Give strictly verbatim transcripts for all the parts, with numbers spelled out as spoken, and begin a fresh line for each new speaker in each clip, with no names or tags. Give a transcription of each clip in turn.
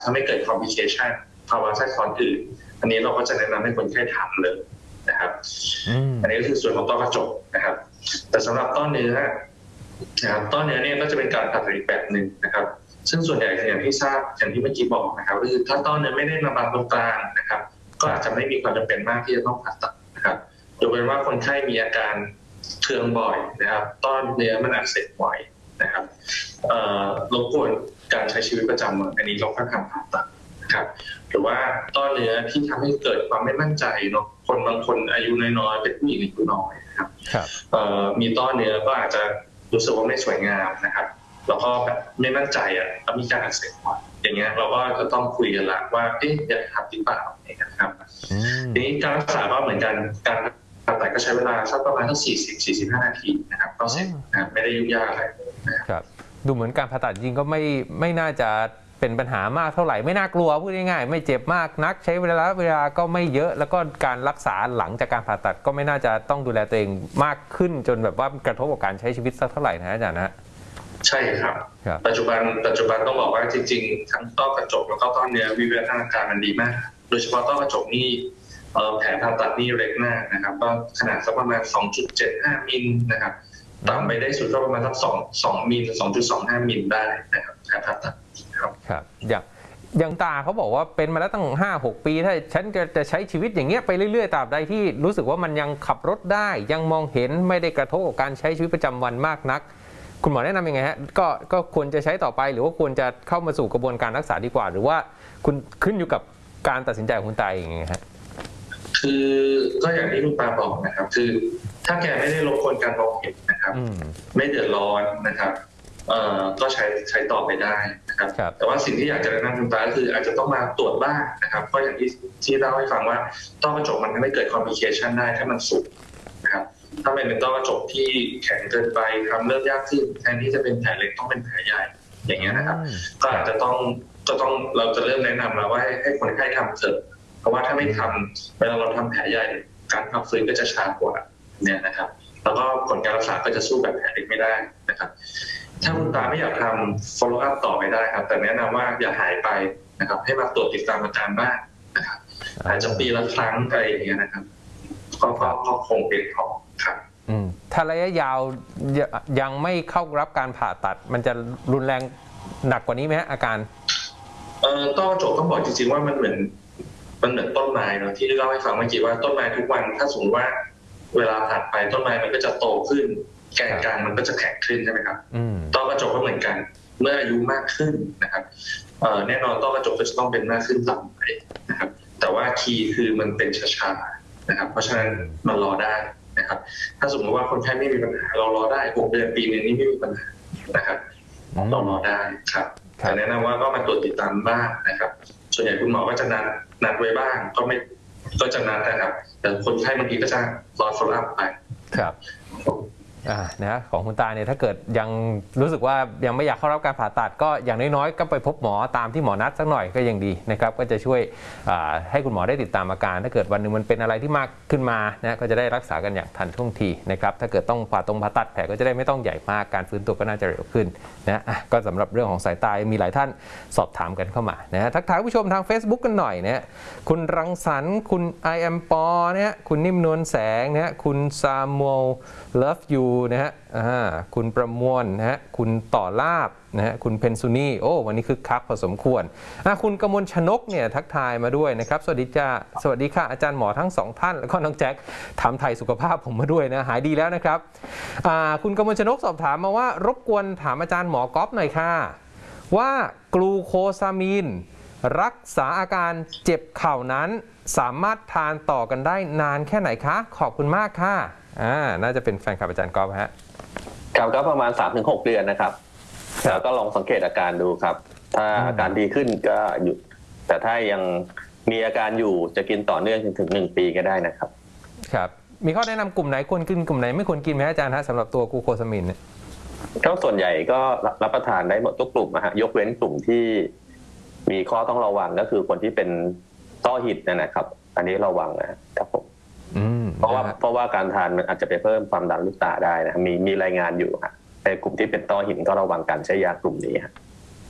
ถ้าไม่เกิด complication ภาวะแทรกซ้อนอื่นอันนี้เราก็จะแนะนำให้คนไข้ทำเลยนะครับอันนี้ก็คือส่วนของต้อกระจกนะครับแต่สำหรับต้อเนื้อนะครับต้อเนื้อเนี่ยก็จะเป็นการผ่าตัดอีกแบบหนึ่งนะครับซึ่งส่วนใหญ่อย่างที่ทราบอย่างที่เมื่อกี้บอกนะครับก็คือถ้าต้อเนื้อไม่ได้มาบางตรงกลางนะครับก็อาจจะไม่มีความจำเป็นมากที่จะต้องผ่าตัดนะครับยกเว้นว่าคนไข้มีอาการเคืองบ่อยนะครับต้อเนื้อมันอักเสบบ่อยนะครับรบกวนการใช้ชีวิตประจำวันอันนี้เราก็ทำผ่าตัดนะครับหรือว่าต้อเนื้อที่ทำให้เกิดความไม่มั่นใจเนาะคนบางคนอายุน้อยๆเป็นผู้หญิงอายุน้อยนะครับมีต้อเนื้อก็อาจจะรู้สึกว่าไม่สวยงามนะครับแล้วก็แบบไม่มั่นใจอ่ะก็มีการอักเสบบ่อยอย่างเงี้ยเราก็จะต้องคุยกันละว่าเอ๊ะอยากทำหรือเปล่านะครับทีนี้การรักษาก็เหมือนกันการผ่าตัดก็ใช้เวลาสักประมาณทั้งสี่สิบสี่สิบห้านาทีนะครับก็เสร็จนะไม่ได้ยุ่งยากอะไร
นะครับดูเหมือนการผ่าตัดจริงก็ไม่ไม่น่าจะเป็นปัญหามากเท่าไหร่ไม่น่ากลัวพูดง่ายๆไม่เจ็บมากนักใช้เวลาเวลาก็ไม่เยอะแล้วก็การรักษาหลังจากการผ่าตัดก็ไม่น่าจะต้องดูแลตัวเองมากขึ้นจนแบบว่ากระทบกับการใช้ชีวิตสักเท่าไหร่นะอาจารย์นะ
ใช่ครับปัจจุบันปัจจุบันต้องบอกว่าจริงๆทั้งต้อกระจกแล้วก็ต้อเนื้อวิวัฒนาการมันดีมากโดยเฉพาะต้อกระจกนี่แผลผ่าตัดนี่เล็กมากนะครับก็ขนาดสักประมาณ สองจุดเจ็ดห้า มิลนะครับต่ำไปได้สุดก็ประมาณสักสอง สองมิล สองจุดสองห้า มิลได้นะครับแผลผ่าตัดครับ
ครับอย่างอย่างตาเขาบอกว่าเป็นมาแล้วตั้ง ห้าหก ปีถ้าฉันจะจะใช้ชีวิตอย่างเงี้ยไปเรื่อยๆตราบใดที่รู้สึกว่ามันยังขับรถได้ยังมองเห็นไม่ได้กระทบกับการใช้ชีวิตประจำวันมากนักคุณหมอแนะนำยังไงฮะก็ก็ควรจะใช้ต่อไปหรือว่าควรจะเข้ามาสู่กระบวนการรักษาดีกว่าหรือว่าคุณขึ้นอยู่กับการตัดสินใจของคุณตาเองฮะ
คือก็อย่างที่คุณตาบอกนะครับคือถ้าแกไม่ได้รบกวนการมองเห็นนะครับไม่เดือดร้อนนะครับเอ่อก็ใช้ใช้ต่อไปได้นะครับแต่ว่าสิ่งที่อยากจะแนะนำคุณตาก็คืออาจจะต้องมาตรวจบ้างนะครับเพราะอย่างที่ที่เล่าให้ฟังว่าต้อกระจกมันทำให้เกิด complication ได้ถ้ามันสุกนะครับถ้าเป็นต้อกระจกที่แข็งเกินไปทำเริ่มยากขึ้นแทนที่จะเป็นแผลเล็กต้องเป็นแผลใหญ่อย่างเงี้ยนะครับก็อาจจะต้องก็ต้องเราจะเริ่มแนะนำแล้วว่าให้คนไข้ทำเถอะเพราะว่าถ้าไม่ทำเวลาเราทำแผลใหญ่การพักฟื้นก็จะช้ากว่าเนี่ยนะครับแล้วก็ผลการรักษาก็จะสู้แบบแผลเล็กไม่ได้นะครับถ้าคุณตาไม่อยากทำ follow up ต่อไปได้ครับแต่แนะนำว่าอย่าหายไปนะครับให้มาตรวจติดตามอาการบ้างนะครับอาจจะปีละครั้งอะไรอย่างเงี้ยนะครับก็ก็คงเป็นพอครับ
ถ้าระยะยาวยังไม่เข้ารับการผ่าตัดมันจะรุนแรงหนักกว่านี้ไหมอาการ
เอ่อต้อกระจกต้องบอกจริงๆว่ามันเหมือนมันเหมือนต้นไม้เนาะที่เล่าให้ฟังเมื่อกี้ว่าต้นไม้ทุกวันถ้าสมมติว่าเวลาผ่านไปต้นไม้มันก็จะโตขึ้นแกนกลางมันก็จะแข็งขึ้นใช่ไหมครับต้อกระจกก็เหมือนกันเมื่ออายุมากขึ้นนะครับแน่นอนต้อกระจกก็จะต้องเป็นมากขึ้นต่ำไปนะครับแต่ว่าคีย์คือมันเป็นช้าๆนะครับเพราะฉะนั้นมันรอได้นะครับถ้าสมมติว่าคนไข้ไม่มีปัญหาเรารอได้หกเดือนปีนึงนี่ไม่มีปัญหานะครับเรารอได้ครับแต่แนะนำว่าก็มาตรวจติดตามบ้างนะครับส่วนใหญ่คุณหมอก็จะนัดนัดไว้บ้างก็ไม่ก็จะนัดนะครับแต่คนไข้บางทีก็จะรอ follow up ไป
ครับอ่านะของคุณตาเนี่ยถ้าเกิดยังรู้สึกว่ายังไม่อยากเข้ารับการผ่าตัดก็อย่างน้อยๆก็ไปพบหมอตามที่หมอนัดสักหน่อยก็ยังดีนะครับก็จะช่วยให้คุณหมอได้ติดตามอาการถ้าเกิดวันหนึ่งมันเป็นอะไรที่มากขึ้นมานะก็จะได้รักษากันอย่างทันท่วงทีนะครับถ้าเกิดต้องผ่าตรงผ่าตัดแผลก็จะได้ไม่ต้องใหญ่มากการฟื้นตัวก็น่าจะเร็วขึ้นนะก็สำหรับเรื่องของสายตามีหลายท่านสอบถามกันเข้ามานะทักทายผู้ชมทาง Facebook กันหน่อยนะคุณรังสรรค์คุณ I am ปอเนี่ยคุณนิ่มนวลแสงนะคุณซามูล Love you นะฮะคุณประมวลนะฮะคุณต่อลาบนะฮะคุณเพนซูนี่โอ้วันนี้คึกคักพอสมควรคุณกมลชนกเนี่ยทักทายมาด้วยนะครับสวัสดีจ้าสวัสดีค่ะอาจารย์หมอทั้งสองท่านแล้วก็น้องแจ็คถามไทยสุขภาพผมมาด้วยนะหายดีแล้วนะครับคุณกมลชนกสอบถามมาว่ารบกวนถามอาจารย์หมอก๊อฟหน่อยค่ะว่ากลูโคซามีนรักษาอาการเจ็บเข่านั้นสามารถทานต่อกันได้นานแค่ไหนคะขอบคุณมากค่ะอ่าน่าจะเป็นแฟนคลับอาจารย์ก๊อฟฮะ
ครับก็ประมาณ สามถึงหก เดือนนะครับแล้วก็ลองสังเกตอาการดูครับถ้าอาการดีขึ้นก็หยุดแต่ถ้ายังมีอาการอยู่จะกินต่อเนื่องถึงหนึ่งปีก็ได้นะครับ
ครับมีข้อแนะนำกลุ่มไหนควรกินกลุ่มไหนไม่ควรกินไหมอาจารย์ฮะสำหรับตัวกลูโคซามินเนี่ย
ก็ส่วนใหญ่ก็รับประทานได้หมดทุกกลุ่มนะฮะยกเว้นกลุ่มที่มีข้อต้องระวังก็คือคนที่เป็นต้อหินนะครับอันนี้ระวังนะครับผมเพราะว่าเพราะว่าการทานมันอาจจะไปเพิ่มความดันลูกตาได้นะมีมีรายงานอยู่ฮะในกลุ่มที่เป็นต้อหินก็ระวังการใช้ยากลุ่มนี้ฮะ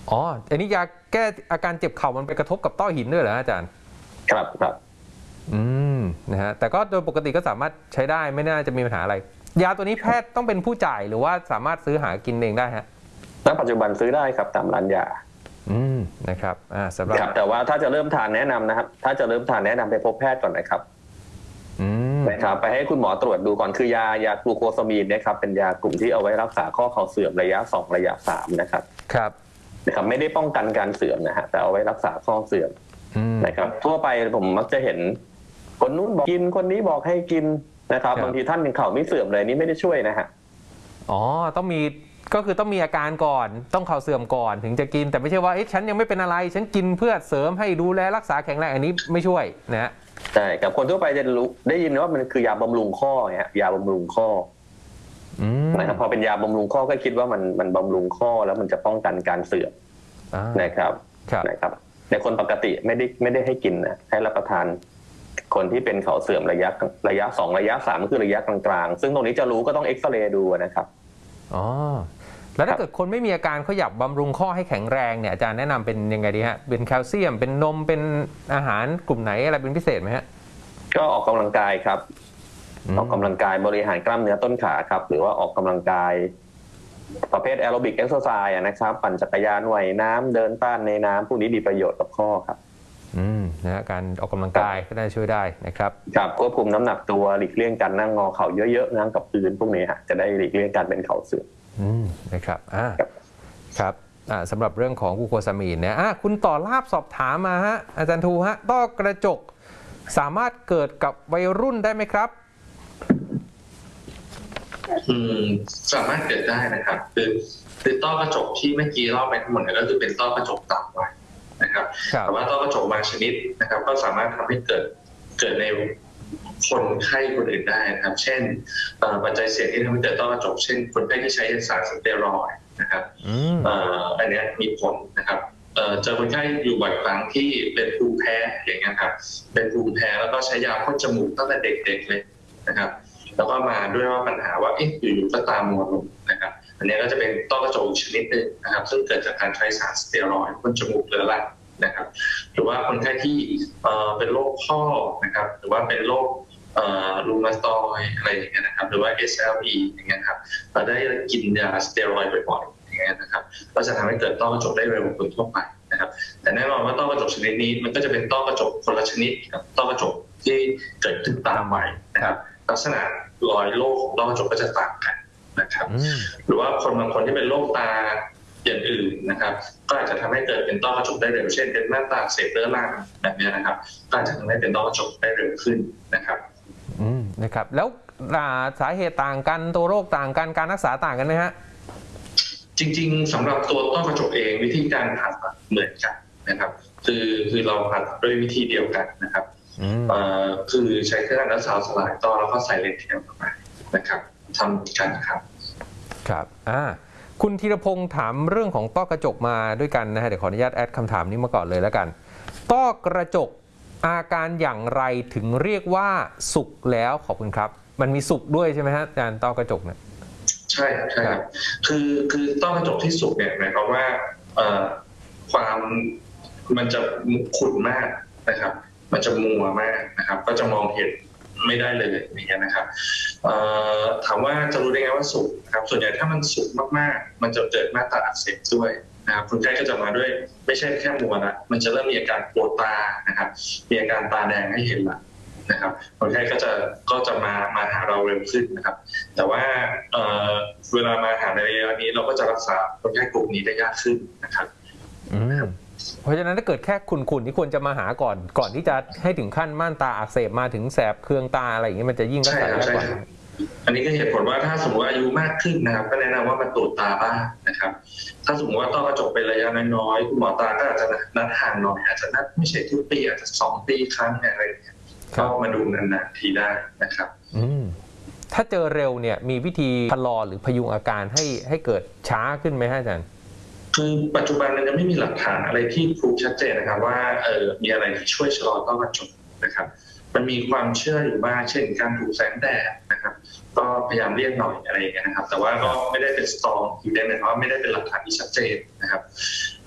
อ๋ออันนี้ยาแก้อาการเจ็บเข่ามันไปกระทบกับต้อหินด้วยเหรออาจารย์
ครับครับ
อืมนะฮะแต่ก็โดยปกติก็สามารถใช้ได้ไม่น่าจะมีปัญหาอะไรยาตัวนี้แพทย์ต้องเป็นผู้จ่ายหรือว่าสามารถซื้อหากินเองได้ฮะ
ณปัจจุบันซื้อได้ครับตามร้านยา
อืมนะครับอ่าสำหรับ
แต่ว่าถ้าจะเริ่มทานแนะนำนะครับถ้าจะเริ่มทานแนะนำไปพบแพทย์ก่อนนะครับ
อืม
นะครับไปให้คุณหมอตรวจดูก่อนคือยายากลูโคซามีนนะครับเป็นยากลุ่มที่เอาไว้รักษาข้อเข่าเสื่อมระยะสองระยะสามนะครับ
ครับ
นะครับไม่ได้ป้องกันการเสื่อมนะฮะแต่เอาไว้รักษาข้อเสื่อมนะครับทั่วไปผมมักจะเห็นคนนู้นบอกกินคนนี้บอกให้กินนะครับบางทีท่านยังเข่าไม่เสื่อมเลยนี่ไม่ได้ช่วยนะฮะ
อ๋อต้องมีก็คือต้องมีอาการก่อนต้องเข่าเสื่อมก่อนถึงจะกินแต่ไม่ใช่ว่าเอ๊ะฉันยังไม่เป็นอะไรฉันกินเพื่อเสริมให้ดูแลรักษาแข็งแรงอันนี้ไม่ช่วยนะฮะ
ใช่กับคนทั่วไปจะรู้ได้ยินว่ามันคือยาบำรุงข้อเนี่ยยาบำรุงข้อนะครับพอเป็นยาบำรุงข้อก็คิดว่ามันมันบำรุงข้อแล้วมันจะป้องกันการเสื่อมนะครับนะครับในคนปกติไม่ได้ไม่ได้ให้กินนะให้รับประทานคนที่เป็นเข่าเสื่อมระยะระยะสองระยะสามคือระยะกลางๆซึ่งตรงนี้จะรู้ก็ต้องเอ็กซเรย์ดูนะครับ
อ๋อแล้วถ้าเกิดคนไม่มีอาการเขาอยากบำรุงข้อให้แข็งแรงเนี่ยอาจารย์แนะนำเป็นยังไงดีฮะเป็นแคลเซียมเป็นนมเป็นอาหารกลุ่มไหนอะไรเป็นพิเศษไหมฮะ
ก็ออกกำลังกายครับออกกำลังกายบริหารกล้ามเนื้อต้นขาครับหรือว่าออกกำลังกายประเภทแอโรบิกเอ็กซ์ไซส์นะครับปั่นจักรยานว่ายน้ำเดินต้านในน้ำพวกนี้มีประโยชน์กับข้อครับ
อืมนะการออกกำลังกายก็ได้ช่วยได้นะครับ
ครับควบคุมน้ำหนักตัวหลีกเลี่ยงการนั่งงอเข่าเยอะๆนั่งกับพื้นพวกนี้ฮะจะได้หลีกเลี่ยงการเป็นเข่าเสื่อม
อืมนะครับอ่าครับอ่าสำหรับเรื่องของกลูโคซามีนเนี่ยอ่าคุณต่อลาบสอบถามมาฮะอาจารย์ทูฮะต้อกระจกสามารถเกิดกับวัยรุ่นได้ไหมครับ
อืมสามารถเกิดได้นะครับคือคือต้อกระจกที่เมื่อกี้เล่าไปทั้งหมดก็คือเป็นต้อกระจกต่ำวัยนะครับแต่ว่าต้อกระจกบางชนิดนะครับก็สามารถทำให้เกิดเกิดในคนไข้คนอื่นได้นะครับเช่นปัจจัยเสี่ยงที่ทำให้เกิดต้อกระจกเช่นคนไข้ที่ใช้สารสเตียรอยด์นะครับอันนี้มีผลนะครับเจอคนไข้อยู่บ่อยครั้งที่เป็นภูมิแพ้อย่างเงี้ยครับเป็นภูมิแพ้แล้วก็ใช้ยาพ่นจมูกตั้งแต่เด็กๆเลยนะครับแล้วก็มาด้วยว่าปัญหาว่าเอ๊ะอยู่ๆก็ตามัวลงนะครับอันนี้ก็จะเป็นต้อกระจกชนิดหนึ่งนะครับซึ่งเกิดจากการใช้สารสเตียรอยด์พ่นจมูกเรื้อรังนะครับหรือว่าคนไข้ที่เป็นโรคข้อนะครับหรือว่าเป็นโรครูมาตอยด์อะไรอย่างเงี้ยนะครับหรือว่า เอส แอล อี อย่างเงี้ยครับเราได้กินยาสเตียรอยด์บ่อยๆอย่างเงี้ยนะครับก็จะทำให้เกิดต้อกระจกได้เร็วกว่าคนทั่วไปนะครับแต่แน่นอนว่าต้อกระจกชนิดนี้มันก็จะเป็นต้อกระจกคนละชนิดกับต้อกระจกที่เกิดขึ้นตามวัยนะครับลักษณะรอยโรคของต้อกระจกก็จะต่างกันนะครับหรือว่าคนบางคนที่เป็นโรคตาอย่างอื่นนะครับก็อาจจะทำให้เกิดเป็นต้อกระจกได้เร็วเช่นเป็นหน้าตาเสพเรื้อรังแบบนี้นะครับก็อาจจะทำให้เป็นต้อกระจกได้เร็วขึ้นนะครับ
อืมนะครับแล้วสาเหตุต่างกันตัวโรคต่างกันการรักษาต่างกันไหมฮะ
จริงๆสำหรับตัวต้อกระจกเองวิธีการผ่าตัดเหมือนกันนะครับคือคือเราผ่าตัดด้วยวิธีเดียวกันนะครับคือใช้เครื่องอัลตราซาวด์สลายต้อแล้วก็ใส่เลนส์เทียมเข้าไปนะครับทำกันครับ
ครับอ่าคุณธีรพงศ์ถามเรื่องของต้อกระจกมาด้วยกันนะฮะเดี๋ยวขออนุญาตแอดคำถามนี้มาก่อนเลยแล้วกันต้อกระจกอาการอย่างไรถึงเรียกว่าสุกแล้วขอบคุณครับมันมีสุกด้วยใช่ไหมฮะอาจารย์ต้อกระจกเนี่ย
ใช่ใช่ครับคือคือต้อกระจกที่สุกเนี่ยหมายความว่าความมันจะขุ่นมากนะครับมันจะมัวมากนะครับก็จะมองเห็นไม่ได้เลยอย่างเงี้ยนะครับถามว่าจะรู้ได้ไงว่าสุกนะครับส่วนใหญ่ถ้ามันสุกมากๆมันจะเกิดมาตาอักเสบด้วยนะครับคนไข้ก็จะมาด้วยไม่ใช่แค่มัวนะมันจะเริ่มมีอาการปวดตานะครับมีอาการตาแดงให้เห็นละนะครับคนไข้ก็จะก็จะมามาหาเราเร็วขึ้นนะครับแต่ว่าเอ่อเวลามาหาในระยะนี้เราก็จะรักษาคนไข้กลุ่มนี้ได้ยากขึ้นนะครับ
เพราะฉะนั้นถ้าเกิดแค่ขุ่นๆที่ควรจะมาหาก่อนก่อนที่จะให้ถึงขั้นม่านตาอักเสบมาถึงแสบเคืองตาอะไรอย่างนี้มันจะยิ่งรักษายากกว่า
อันนี้ก็เหตุผลว่าถ้าสมมติว่าอายุมากขึ้นนะครับก็แนะนำว่ามาตรวจตาบ้างนะครับถ้าสมมติว่าต้อกระจกเป็นระยะน้อยๆคุณหมอตาก็อาจจะนัดห่างหน่อยอาจจะนัดไม่ใช่ทุกปีอาจจะสองปีครั้งอะไรอย่างเงี้ยก็มาดูนานๆทีได้นะครับ
ถ้าเจอเร็วเนี่ยมีวิธีชะลอหรือพยุงอาการให้ให้เกิดช้าขึ้นไหมฮะอาจารย์
คือปัจจุบันมันยังไม่มีหลักฐานอะไรที่พรูฟชัดเจนนะครับว่าเออมีอะไรที่ช่วยชะลอต้อกระจกนะครับมันมีความเชื่ออยู่บ้างเช่นการถูกแสงแดดนะครับก็พยายามเลี่ยงหน่อยอะไรอย่างเงี้ยนะครับแต่ว่าก็ไม่ได้เป็นสตรองอีเดนนะครับว่าไม่ได้เป็นหลักฐานที่ชัดเจนนะครับ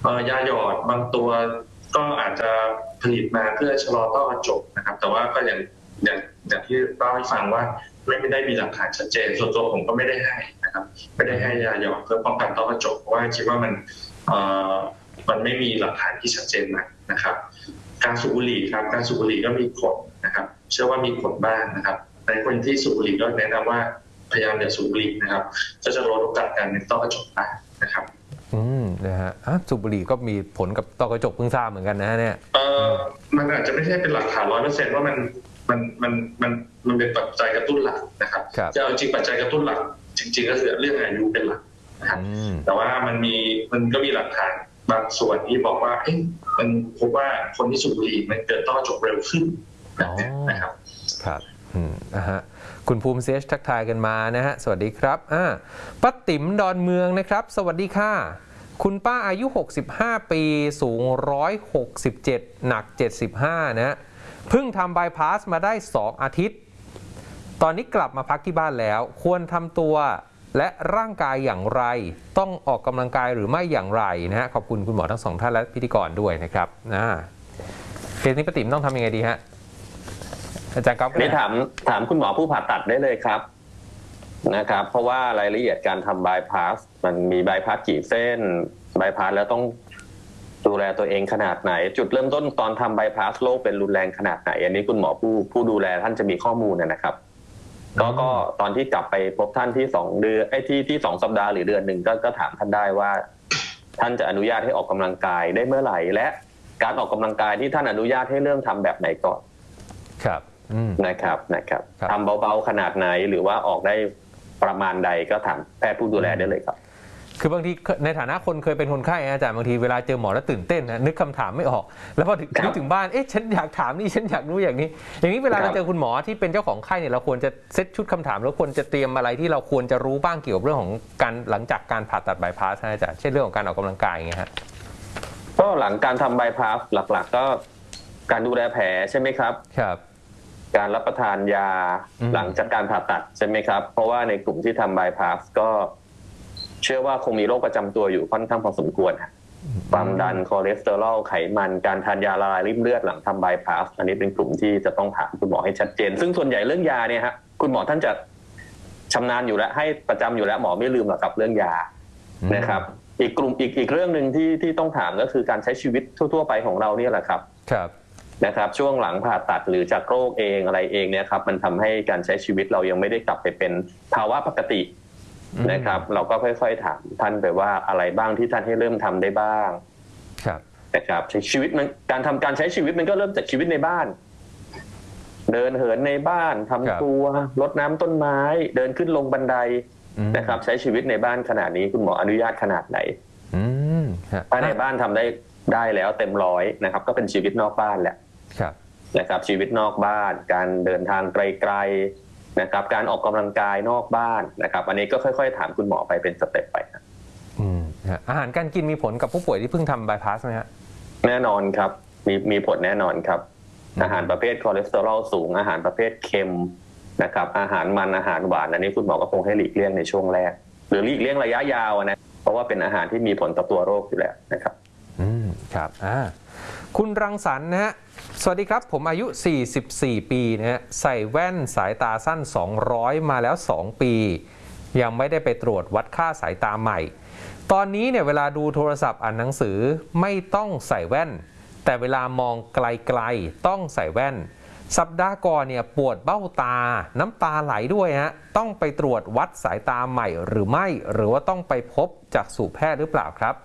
ยาหยอดบางตัวก็อาจจะผลิตมาเพื่อชะลอต้อกระจกนะครับแต่ว่าก็อย่างอย่างอย่างที่เล่าให้ฟังว่าไม่ได้มีหลักฐานชัดเจนส่วนตัวผมก็ไม่ได้ให้นะครับไม่ได้ให้ยาหยอดเพื่อป้องกันต้อกระจกเพราะว่าคิดว่ามันมันไม่มีหลักฐานที่ชัดเจนนะนะครับการสูบบุหรี่ครับการสูบบุหรี่ก็มีผลนะครับเชื่อว่ามีผลบ้างนะครับในคนที่สูบบุหรี่ก็แนะนำว่าพยายามอย่าสูบบุหรี่นะครับก็จะลดโอกาสการเป็นต้อกระจกได้นะครับ
อืมนะฮะสูบบุหรี่ก็มีผลกับต้อกระจกเพิ่งทราบเหมือนกันนะเนี่ย
เออมันอาจจะไม่ใช่เป็นหลักฐานร้อยเปอร์เซ็นต์ว่ามันมันมันมันมันเป็นปัจจัยกระตุ้นหลักนะครับจะเอาจริงปัจจัยกระตุ้นหลักจริงๆก็คือเรื่องอายุเป็นหลักนะครับแต่ว่ามันมีมันก็มีหลักฐานบางส่วนที่บอกว่าเอ๊ะมันพบว่าคนที่สูบบุหรี่มันเกิดต้อกระจกเร็วขึ้นนะครับ
ครับอืมนะฮะคุณภูมิเซชทักทายกันมานะฮะสวัสดีครับอ่าป้าติ๋มดอนเมืองนะครับสวัสดีค่ะคุณป้าอายุหกสิบห้าปีสูงหนึ่งร้อยหกสิบเจ็ดหนักเจ็ดสิบห้านะเพิ่งทำบายพาสมาได้สองอาทิตย์ตอนนี้กลับมาพักที่บ้านแล้วควรทำตัวและร่างกายอย่างไรต้องออกกำลังกายหรือไม่อย่างไรนะฮะขอบคุณคุณหมอทั้งสองท่านและพิธีกรด้วยนะครับนะเคสนี้ป้าติ๋มต้องทำยังไงดีฮะอาจารย์ครับ
นี่ถามถามคุณหมอผู้ผ่าตัดได้เลยครับนะครับเพราะว่ารายละเอียดการทำบายพาสมันมีบายพาสกี่เส้นบายพาสแล้วต้องดูแลตัวเองขนาดไหนจุดเริ่มต้นตอนทำบายพาสโรคเป็นรุนแรงขนาดไหนอันนี้คุณหมอผู้ผู้ดูแลท่านจะมีข้อมูลนะครับก็ก็ตอนที่กลับไปพบท่านที่สองเดือนไอ้ที่ที่สองสัปดาห์หรือเดือนหนึ่งก็ก็ถามท่านได้ว่าท่านจะอนุญาตให้ออกกำลังกายได้เมื่อไหร่และการออกกำลังกายที่ท่านอนุญาตให้เริ่มทำแบบไหนก่อน
ครับ
นะครับนะครับทำเบาๆขนาดไหนหรือว่าออกได้ประมาณใดก็ถามแพทย์ผู้ดูแลได้เลยครับ
คือบางทีในฐานะคนเคยเป็นคนไข้อาจารย์บางทีเวลาเจอหมอแล้วตื่นเต้นนะนึกคำถามไม่ออกแล้วพอถึงนึกถึงบ้านเอ๊ะฉันอยากถามนี่ฉันอยากรู้อย่างนี้อย่างนี้เวลาเราเจอคุณหมอที่เป็นเจ้าของไข้เนี่ยเราควรจะเซตชุดคำถามแล้วควรจะเตรียมอะไรที่เราควรจะรู้บ้างเกี่ยวกับเรื่องของการหลังจากการผ่าตัดบายพาสอาจารย์เช่นเรื่องของการออกกำลังกายอย่างเงี้ยฮะ
ก็หลังการทำบายพาสหลักๆก็การดูแลแผลใช่ไหมครับ
ครับ
การรับประทานยาหลังจากการผ่าตัดใช่ไหมครับเพราะว่าในกลุ่มที่ทำบายพาสก็เชื่อว่าคงมีโรคประจำตัวอยู่ค่อนข้างพอสมควรความดันคอเลสเตอรอลไขมันการทานยาละลายริ่มเลือดหลังทำบายพาสอันนี้เป็นกลุ่มที่จะต้องถามคุณหมอให้ชัดเจนซึ่งส่วนใหญ่เรื่องยาเนี่ยฮะคุณหมอท่านจะชำนาญอยู่แล้วให้ประจำอยู่แล้วหมอไม่ลืมหรอกครับเรื่องยานะครับอีกกลุ่มอีกอีกเรื่องนึงที่ที่ต้องถามก็คือการใช้ชีวิตทั่วๆไปของเราเนี่ยแหละครับ
ครับ
นะครับช่วงหลังผ่าตัดหรือจากโรคเองอะไรเองเนี่ยครับมันทำให้การใช้ชีวิตเรายังไม่ได้กลับไปเป็นภาวะปกตินะครับเราก็ค่อยๆถามท่านไปว่าอะไรบ้างที่ท่านให้เริ่มทำได้บ้าง
ครับ
นะครับใช้ชีวิตมันการทำการใช้ชีวิตมันก็เริ่มจากชีวิตในบ้านเดินเหินในบ้านทำครัวรดน้ำต้นไม้เดินขึ้นลงบันไดนะครับใช้ชีวิตในบ้านขนาดนี้คุณหมออนุญาตขนาดไหนถ้าในบ้านทำได้ได้แล้วเต็มร้อยนะครับก็เป็นชีวิตนอกบ้านแหละนะครับชีวิตนอกบ้านการเดินทางไกลๆนะครับการออกกำลังกายนอกบ้านนะครับอันนี้ก็ค่อยๆถามคุณหมอไปเป็นสเต็ปไปครับ
อาหารการกินมีผลกับผู้ป่วยที่เพิ่งทำบายพาสไหมฮะ
แน่นอนครับมีมีผลแน่นอนครับอาหารประเภทคอเลสเตอรอลสูงอาหารประเภทเค็มนะครับอาหารมันอาหารหวานอันนี้คุณหมอก็คงให้หลีกเลี่ยงในช่วงแรกหรือหลีกเลี่ยงระยะยาวนะเพราะว่าเป็นอาหารที่มีผลต่อตัวโรคอยู่แล้วนะครับ
อืมครับอ่าคุณรังสรรค์นะฮะสวัสดีครับผมอายุสี่สิบสี่ปีนะฮะใส่แว่นสายตาสั้นสองร้อยมาแล้วสองปียังไม่ได้ไปตรวจวัดค่าสายตาใหม่ตอนนี้เนี่ยเวลาดูโทรศัพท์อ่านหนังสือไม่ต้องใส่แว่นแต่เวลามองไกลๆต้องใส่แว่นสัปดาห์ก่อนเนี่ยปวดเบ้าตาน้ำตาไหลด้วยฮะต้องไปตรวจวัดสายตาใหม่หรือไม่หรือว่าต้องไปพบจักษุแพทย์หรือเปล่าครับ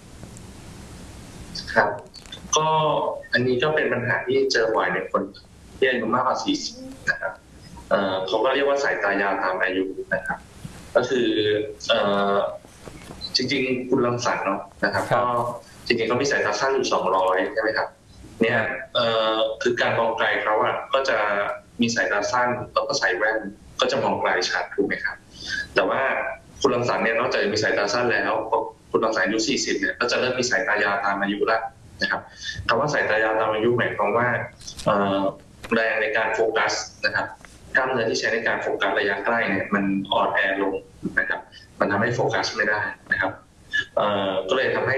ครับก็อันนี้ก็เป็นปัญหาที่เจอบ่อยในคนที่อายุมากกว่าสี่สิบนะครับเอ่อเขาก็เรียกว่าสายตายาวตามอายุนะครับก็คือเอ่อจริงๆคุณรังสรรค์เนาะนะครับก็จริงๆเขามีสายตาสั้นอยู่สองร้อยใช่ไหมครับเนี่ยเอ่อคือการมองไกลเขาอ่ะก็จะมีสายตาสั้นแล้วก็ใส่แว่นก็จะมองไกลชัดถูกไหมครับแต่ว่าคุณรังสรรค์เนี่ยนอกจากจะมีสายตาสั้นแล้วคุณรังสรรค์อายุสี่สิบเนี่ยก็จะเริ่มมีสายตายาวตามอายุแล้วนะครับคำว่าสายตายาวตามอายุหมายความว่าแรงในการโฟกัสนะครับกล้ามเนื้อที่ใช้ในการโฟกัสระยะใกล้เนี่ยมันอ่อนแอลงนะครับมันทำให้โฟกัสไม่ได้นะครับก็เลยทำให้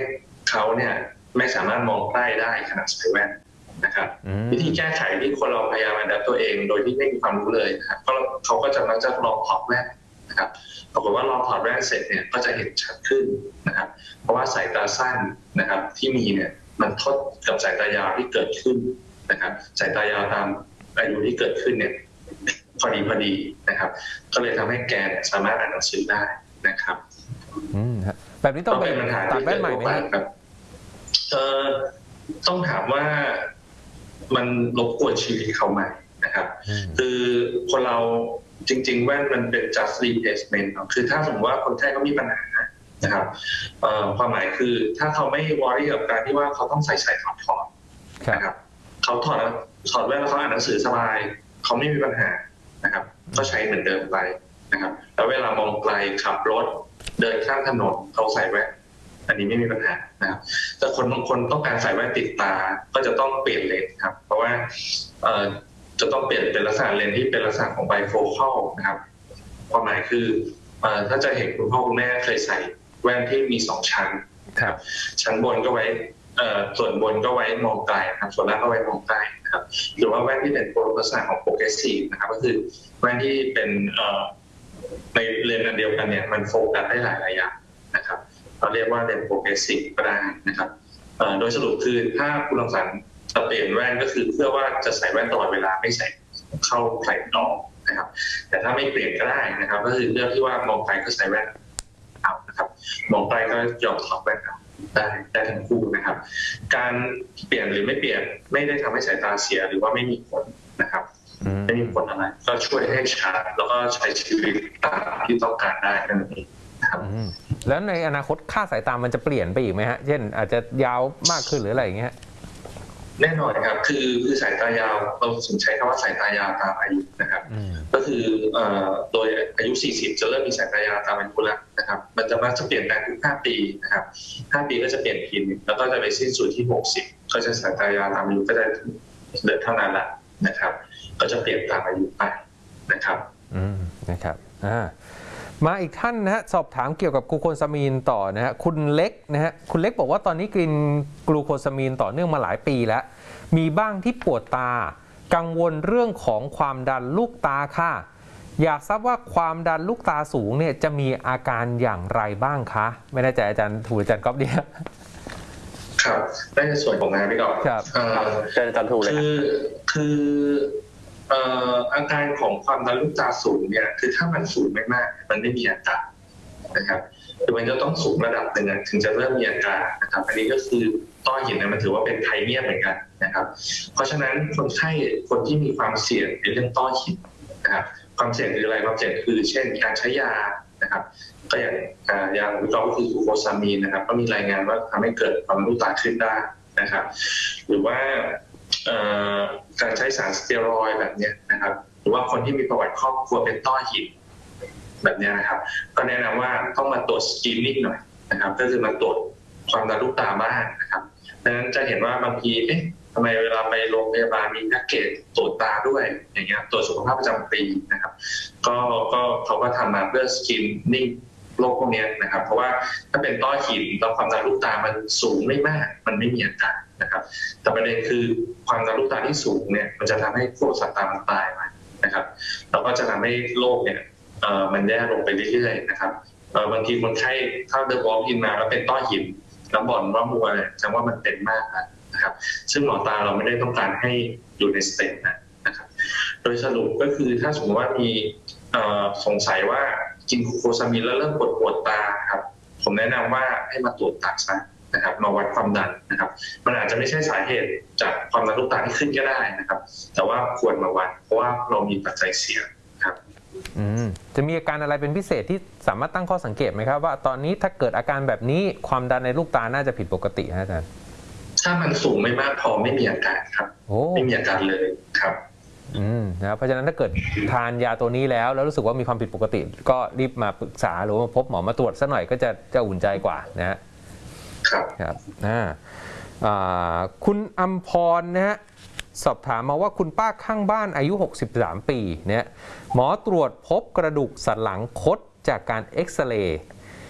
เขาเนี่ยไม่สามารถมองใกล้ได้ขณะใส่แว่นนะครับวิธีแก้ไขที่คนเราพยายามอัดแอปตัวเองโดยที่ไม่มีความรู้เลยนะครับก็เขาก็จะมักจะลองถอดแว่นนะครับปรากฏว่าลองถอดแว่นเสร็จเนี่ยก็จะเห็นชัดขึ้นนะครับเพราะว่าสายตาสั้นนะครับที่มีเนี่ยมันทดกับสายตายาวที่เกิดขึ้นนะครับสายตายาวตามอายุที่เกิดขึ้นเนี่ยพอดีพอดีนะครับก็เลยทำให้แกสามารถอ่านหนังสือได้นะครับ
อืมแบบนี้ต้องไปตัดแว่นใหม่ไหมครับ
เอ่อต้องถามว่ามันรบกวนชีวิตเขาไหมนะครับคือคนเราจริงๆแว่นมันเป็น just replacement คือถ้าสมมติว่าคนไข้เขามีปัญหานะครับความหมายคือถ้าเขาไม่วอรี่กับการที่ว่าเขาต้องใส่ใส่ถอดถอดนะครับเขาถอดถอดแว่นแล้วเขาอ่านหนังสือสบายเขาไม่มีปัญหานะครับก็ใช้เหมือนเดิมไปนะครับแล้วเวลามองไกลขับรถเดินข้ามถนนเขาใส่แว่นอันนี้ไม่มีปัญหานะครับแต่คนบางคนต้องการใส่แว่นติดตาก็จะต้องเปลี่ยนเลนส์ครับเพราะว่าจะต้องเปลี่ยนเป็นลักษณะเลนส์ที่เป็นลักษณะของไบโฟคัลนะครับความหมายคือถ้าจะเห็นคุณพ่อคุณแม่เคยใส่แว่นที่มีสองชั้นครับชั้นบนก็ไว้ส่วนบนก็ไว้มองไกลครับส่วนล่างก็ไว้มองใกล้นะครับหรือว่าแว่นที่เป็นลักษณะของโปรเกรสซีฟนะครับก็คือแว่นที่เป็นในเลนส์อันเดียวกันเนี่ยมันโฟกัสได้หลายระยะนะครับเราเรียกว่าเลนส์โปรเกรสซีฟก็ได้นะครับโดยสรุปคือถ้าคุณรังสรรค์จะเปลี่ยนแว่นก็คือเพื่อว่าจะใส่แว่นตลอดเวลาไม่ใส่เข้าใส่ออกนะครับแต่ถ้าไม่เปลี่ยนก็ได้นะครับก็คือเรื่องที่ว่ามองไกลก็ใส่แว่นเอานะครับมองไกลก็ยอมถอดแว่นเอาได้ได้ทั้งคู่นะครับการเปลี่ยนหรือไม่เปลี่ยนไม่ได้ทำให้สายตาเสียหรือว่าไม่มีผลนะครับไม่มีผลอะไรก็ช่วยให้ชัดแล้วก็ใช้ชีวิตตามที่ต้องการได้นั่นเองครับ
แล้วในอนาคตค่าสายตามันจะเปลี่ยนไปอีกไหมฮะเช่นอาจจะยาวมากขึ้นหรืออะไรอย่างเงี้ย
แน่นอนครับคือคือสายตายาวเราถึงใช้คำว่าสายตายาวตามอายุนะครับก็คือโดยอายุสี่สิบจะเริ่มมีสายตายาวตามอายุแล้วนะครับมันจะมักจะเปลี่ยนแปลงทุกห้าปีนะครับห้าปีก็จะเปลี่ยนทีนึงแล้วก็จะไปสิ้นสุดที่หกสิบก็จะสายตายาวตามอายุก็จะเหลือเท่านั้นแหละนะครับก็จะเปลี่ยนตามอายุไปนะครับ
อืมนะครับอ่ามาอีกท่านนะฮะสอบถามเกี่ยวกับกลูโคซามีนต่อนะฮะคุณเล็กนะฮะคุณเล็กบอกว่าตอนนี้กินกลูโคซามีนต่อเนื่องมาหลายปีแล้วมีบ้างที่ปวดตากังวลเรื่องของความดันลูกตาค่ะอยากทราบว่าความดันลูกตาสูงเนี่ยจะมีอาการอย่างไรบ้างคะไม่แน่ใจอาจารย์ถูกอาจารย์ก๊อฟเนี่ย
ครับได้ในส่วนของงานพี่ก๊อฟ
ครับ
เชิญอาจารย์ถูกเลย
คือคืออาการของความดันลูกตาสูงเนี่ยคือถ้ามันสูงไม่มากมันไม่มีอาการนะครับคือมันจะต้องสูงระดับหนึ่งถึงจะเริ่มมีอาการนะครับอันนี้ก็คือต้อหินเนี่ยมันถือว่าเป็นไทเมียเหมือนกันนะครับเพราะฉะนั้นคนไข้คนที่มีความเสี่ยงในเรื่องต้อหินนะครับความเสี่ยงคืออะไรความเสี่ยงคือเช่นการใช้ยานะครับก็อย่างยาของพี่ก๊อฟก็คือกลูโคซามีนนะครับก็มีรายงานว่าทำให้เกิดความลูกตาขึ้นได้นะครับหรือว่าการใช้สารสเตียรอยด์แบบนี้นะครับหรือว่าคนที่มีประวัติครอบครัวเป็นต้อหินแบบนี้นะครับก็แนะนำว่าต้องมาตรวจสกรีนนิ่งหน่อยนะครับก็คือมาตรวจความดันลูกตาบ้างนะครับดังนั้นจะเห็นว่าบางทีเอ๊ะทำไมเวลาไปโรงพยาบาลมีแพ็กเกจตรวจตาด้วยอย่างเงี้ยตรวจสุขภาพประจำปีนะครับก็ก็เขาก็ทำมาเพื่อสกรีนนิ่งโรคพวกนี้นะครับเพราะว่าถ้าเป็นต้อหินแล้วความดันลูกตามันสูงไม่มากมันไม่มีอาการนะครับแต่ประเด็นคือความดันลูกตาที่สูงเนี่ยมันจะทำให้พวกสัตว์ตามันตายไปนะครับแล้วก็จะทำให้โรคเนี่ยเอ่อมันแย่ลงไปเรื่อยๆนะครับเอ่อบางทีคนไข้ถ้าเดินวอล์กอินมาแล้วเป็นต้อหินแล้วบ่นว่ามัวเนี่ยแสดงว่ามันเป็นมากนะครับซึ่งหมอตาเราไม่ได้ต้องการให้อยู่ในสเตจนั้นนะครับโดยสรุปก็คือถ้าสมมติว่ามีสงสัยว่ากินกลูโคซามีนแล้วเริ่มปวดปวดตาครับผมแนะนำว่าให้มาตรวจตาซะนะครับมาวัดความดันนะครับมันอาจจะไม่ใช่สาเหตุจากความดันลูกตาที่ขึ้นก็ได้นะครับแต่ว่าควรมาวัดเพราะว่าเรามีปัจจัยเสี่ยงครับ
อืมจะมีอาการอะไรเป็นพิเศษที่สามารถตั้งข้อสังเกตไหมครับว่าตอนนี้ถ้าเกิดอาการแบบนี้ความดันในลูกตาน่าจะผิดปกตินะอาจารย์
ถ้ามันสูงไม่มากพอไม่มีอาการครับไม่มีอาการเลยครับ
อืมนะเพราะฉะนั้นถ้าเกิดทานยาตัวนี้แล้วแล้วรู้สึกว่ามีความผิดปกติก็รีบมาปรึกษาหรือมาพบหมอมาตรวจซะหน่อยก็จะจะอุ่นใจกว่านะฮะ
ครับ
ครับอ่าอ่าคุณอัมพรนะฮะสอบถามมาว่าคุณป้าข้างบ้านอายุหกสิบสามปีเนี่ยหมอตรวจพบกระดูกสันหลังคดจากการเอ็กซเรย์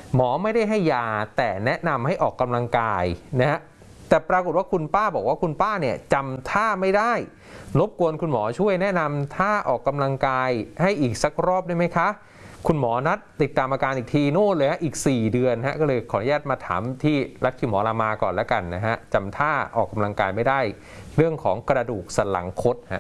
หมอไม่ได้ให้ยาแต่แนะนำให้ออกกำลังกายนะฮะแต่ปรากฏว่าคุณป้าบอกว่าคุณป้าเนี่ยจำท่าไม่ได้รบกวนคุณหมอช่วยแนะนำท่าออกกำลังกายให้อีกสักรอบได้ไหมคะคุณหมอนัดติดตามอาการอีกทีโน่นเลยฮะอีกสี่เดือนฮะก็เลยขออนุญาตมาถามที่รัฐคิวหมอรามาก่อนแล้วกันนะฮะจำท่าออกกำลังกายไม่ได้เรื่องของกระดูกสันหลังคดฮะ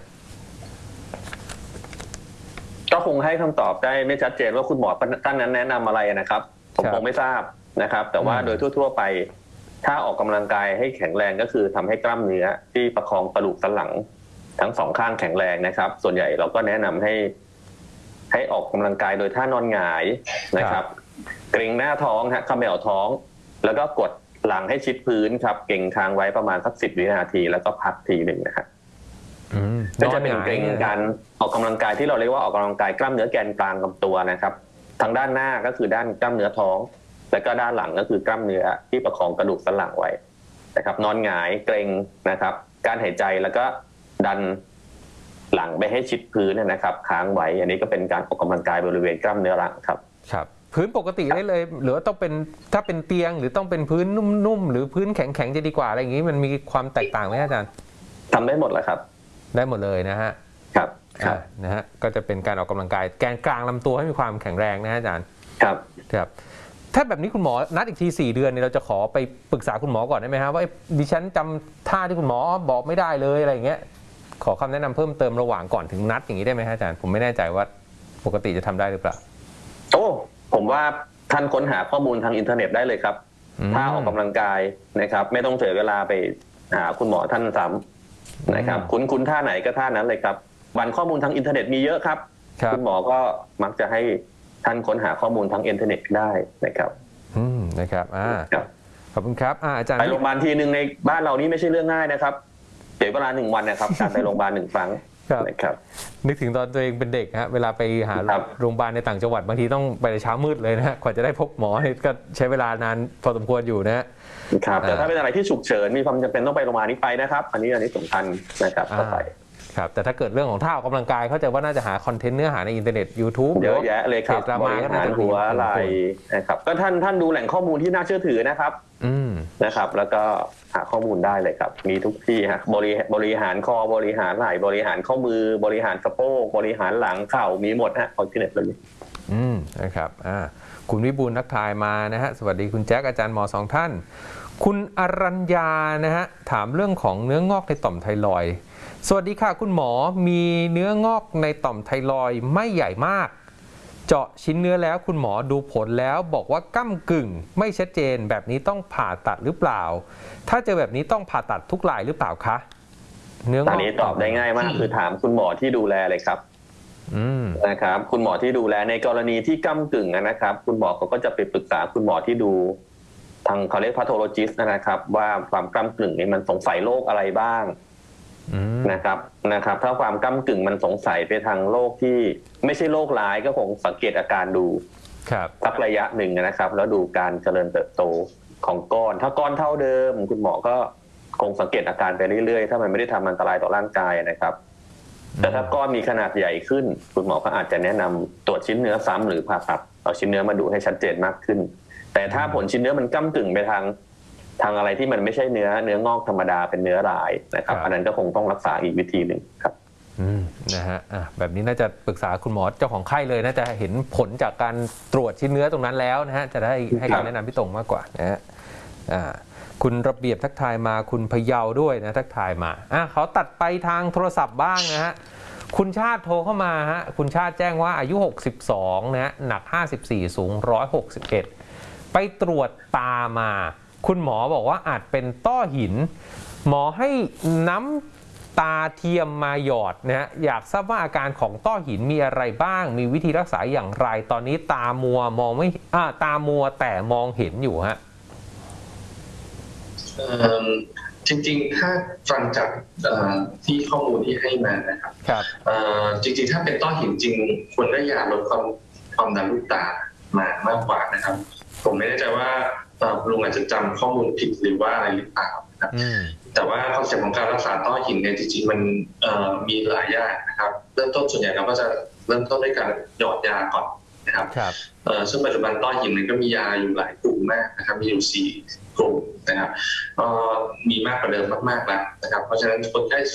ก็คงให้คำตอบได้ไม่ชัดเจนว่าคุณหมอท่านนั้นแนะนำอะไรนะครับผมคงไม่ทราบนะครับแต่ว่าโดยทั่วๆไปถ้าออกกำลังกายให้แข็งแรงก็คือทำให้กล้ามเนื้อที่ประคองกระดูกสันหลังทั้งสองข้างแข็งแรงนะครับส่วนใหญ่เราก็แนะนำให้ให้ออกกำลังกายโดยท่านอนหงายนะครับเกร็งหน้าท้องฮะเขม่าท้องแล้วก็กดหลังให้ชิดพื้นครับเกร็งค้างไว้ประมาณสักสิบวินาทีแล้วก็พักทีหนึ่งนะครับก็จะเป็นเกร็งการออกกำลังกายที่เราเรียกว่าออกกำลังกายกล้ามเนื้อแกนกลางลำตัวนะครับทางด้านหน้าก็คือด้านกล้ามเนื้อท้องแล้วก็ด้านหลังก็คือกล้ามเนื้อที่ประคองกระดูกสันหลังไว้นะครับนอนหงายเกร็งนะครับการหายใจแล้วก็ดันหลังไปให้ชิดพื้นนะครับค้างไว้อันนี้ก็เป็นการออกกำลังกายบริเวณกล้ามเนื้อหลังครับ
ครับพื้นปกติได้เลยหรือว่าต้องเป็นถ้าเป็นเตียงหรือต้องเป็นพื้นนุ่มๆหรือพื้นแข็งๆจะดีกว่าอะไรอย่างนี้มันมีความแตกต่างไหมอาจารย์
ทำได้หมดเลยครับ
ได้หมดเลยนะฮะ
ครับ
นะฮะก็จะเป็นการออกกำลังกายแกนกลางลำตัวให้มีความแข็งแรงนะอาจารย์
ครับ
ครับถ้าแบบนี้คุณหมอนัดอีกทีสี่เดือนเนี่ยเราจะขอไปปรึกษาคุณหมอก่อนได้ไหมครับว่าดิฉันจำท่าที่คุณหมอบอกไม่ได้เลยอะไรอย่างเงี้ยขอคำแนะนำเพิ่มเติมระหว่างก่อนถึงนัดอย่างนี้ได้ไหมฮะอาจารย์ผมไม่แน่ใจว่าปกติจะทำได้หรือเปล่า
โอ้ผมว่าท่านค้นหาข้อมูลทางอินเทอร์เน็ตได้เลยครับท่าออกกำลังกายนะครับไม่ต้องเสียเวลาไปหาคุณหมอท่านซ้ำนะครับคุ้นคุ้นท่าไหนก็ท่านั้นเลยครับวันข้อมูลทางอินเทอร์เน็ตมีเยอะครับคุณหมอก็มักจะให้ท่านค้นหาข้อมูลทางอินเทอร์เน็ตได้นะครับ
อืมนะครับอ่าขอบคุณครับอาจารย์
ไปโรงพยาบาลทีหนึ่งในบ้านเรานี่ไม่ใช่เรื่องง่ายนะครับเสียเวลาหนึ่งวันนะครับการไปโรงพยาบาลหนึ่งครั้งนะครับ
นึกถึงตอนตัวเองเป็นเด็กฮะเวลาไปหาโรงพยาบาลในต่างจังหวัดบางทีต้องไปเช้ามืดเลยนะฮะกว่าจะได้พบหมอก็ใช้เวลานานพอสมควรอยู่นะครับ
แต่ถ้าเป็นอะไรที่ฉุกเฉินมีความจำเป็นต้องไปโรงพยาบาลนี้ไปนะครับอันนี้อันนี้สำคัญนะครับต่อไป
ครับแต่ถ้าเกิดเรื่องของท่าออกกำลังกายเข้าใจว่าน่าจะหาคอนเทนต์เนื้อหาในอินเทอร์เน็ต YouTube
เยอะแยะเลยครับบริหารหัวไหล่นะครับก็ท่านท่านดูแหล่งข้อมูลที่น่าเชื่อถือนะครับนะครับแล้วก็หาข้อมูลได้เลยครับมีทุกที่ฮะบริบริหารคอบริหารไหล่บริหารข้อมือบริหารสะโพกบริหารหลังเข่ามีหมดฮะคอนเทนต์เลย
อืมนะครับอ่าคุณวิบูลย์ทักทายมานะฮะสวัสดีคุณแจ็คอาจารย์หมอสองท่านคุณอรัญญานะฮะถามเรื่องของเนื้องอกในต่อมไทรอยด์สวัสดีค่ะคุณหมอมีเนื้องอกในต่อมไทรอยด์ไม่ใหญ่มากเจาะชิ้นเนื้อแล้วคุณหมอดูผลแล้วบอกว่าก้ำกึ่งไม่ชัดเจนแบบนี้ต้องผ่าตัดหรือเปล่าถ้าเจอแบบนี้ต้องผ่าตัดทุกรายหรือเปล่าคะ
เนื้องอกอันนี้ตอบได้ง่ายมากคือถามคุณหมอที่ดูแลเลยครับนะครับคุณหมอที่ดูแลในกรณีที่ก้ำกึ่งนะครับคุณหมอเขาก็จะไปปรึกษาคุณหมอที่ดูทางเขาเรียกพาโธโลจิสต์นะครับว่าความก้ำกึ่งนี้มันสงสัยโรคอะไรบ้างนะครับนะครับถ้าความก้ำกึ่งมันสงสัยไปทางโรคที่ไม่ใช่โรคร้ายก็คงสังเกตอาการดูสักระยะหนึ่งนะครับแล้วดูการเจริญเติบโตของก้อนถ้าก้อนเท่าเดิมคุณหมอก็คงสังเกตอาการไปเรื่อยๆถ้ามันไม่ได้ทำอันตรายต่อร่างกายนะครับแต่ถ้าก้อนมีขนาดใหญ่ขึ้นคุณหมอก็อาจจะแนะนำตรวจชิ้นเนื้อซ้ำหรือผ่าตัดเอาชิ้นเนื้อมาดูให้ชัดเจนมากขึ้นแต่ถ้าผลชิ้นเนื้อมันก้ำกึ่งไปทางทางอะไรที่มันไม่ใช่เนื้อเนื้องอกธรรมดาเป็นเนื้อร้ายนะครับอันนั้นก็คงต้องรักษาอีกวิธีหนึ่งครับ
อืมนะฮะอ่ะแบบนี้น่าจะปรึกษาคุณหมอเจ้าของไข้เลยน่าจะเห็นผลจากการตรวจชิ้นเนื้อตรงนั้นแล้วนะฮะจะได้ให้คำแนะนำที่ตรงมากกว่านะฮะอ่าคุณระเบียบทักทายมาคุณพเยาด้วยนะทักทายมาอ่ะเขาตัดไปทางโทรศัพท์บ้างนะฮะคุณชาติโทรเข้ามาฮะคุณชาติแจ้งว่าอายุหกสิบสองนะฮะหนักห้าสิบสี่สูงหนึ่งร้อยหกสิบเอ็ดไปตรวจตามาคุณหมอบอกว่าอาจเป็นต้อหินหมอให้น้ำตาเทียมมาหยอดนะฮะอยากทราบว่าอาการของต้อหินมีอะไรบ้างมีวิธีรักษาอย่างไรตอนนี้ตามัวมองไม่อ่าตามัวแต่มองเห็นอยู่ฮะ
จริงๆถ้าฟังจากที่ข้อมูลที่ให้มานะครับจริงๆถ้าเป็นต้อหินจริงควรได้ยาลดความความดันลูกตามามากกว่านะครับผมไม่แน่ใจว่าลุงอาจจะจำข้อมูลผิดหรือว่าอะไรหรือเปล่านะครับแต่ว่าคอนเซ็ปต์ของการรักษาต้อหินเนี่ยจริงๆมันมีหลายอย่างนะครับเริ่มต้นส่วนใหญ่เราก็จะเริ่มต้นด้วยการหยอดยาก่อนนะครับซึ่งปัจจุบันต้อหินก็มียาอยู่หลายกลุ่มมากนะครับมีอยู่สี่กลุ่มนะครับมีมากกว่าเดิมมากๆแล้วนะครับเพราะฉะนั้นคนไข้